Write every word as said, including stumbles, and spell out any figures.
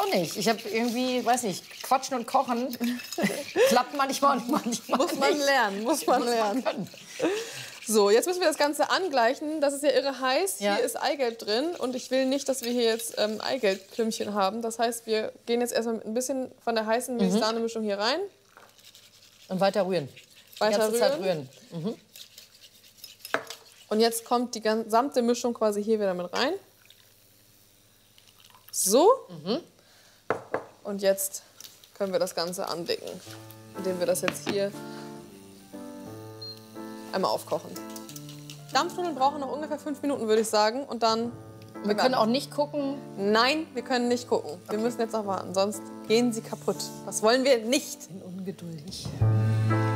auch nicht. Ich habe irgendwie, weiß nicht, Quatschen und Kochen klappt manchmal und manchmal Muss man nicht. lernen, muss man Muss lernen. man können. So, jetzt müssen wir das Ganze angleichen. Das ist ja irre heiß. Ja. Hier ist Eigelb drin und ich will nicht, dass wir hier jetzt ähm, Eigelbklümpchen haben. Das heißt, wir gehen jetzt erstmal mit ein bisschen von der heißen Milch-Sahne-Mischung hier rein. Und weiter rühren. Weiter die ganze rühren. Zeit rühren. Mhm. Und jetzt kommt die gesamte Mischung quasi hier wieder mit rein. So. Mhm. Und jetzt können wir das Ganze andicken, indem wir das jetzt hier einmal aufkochen. Dampfnudeln brauchen noch ungefähr fünf Minuten, würde ich sagen. Und dann. Wir können auch nicht gucken. Nein, wir können nicht gucken. Wir müssen jetzt noch warten, sonst gehen sie kaputt. Das wollen wir nicht. Ich bin ungeduldig.